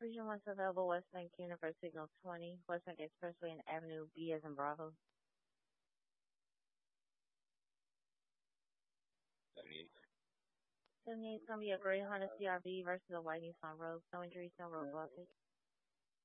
Region 1's available West Bank Universe Signal 20, West Bank Expressway and Avenue B as in Bravo. 78. 78 is going to be a gray Honda CRV versus a white Nissan Rogue. No injuries, no road blockage.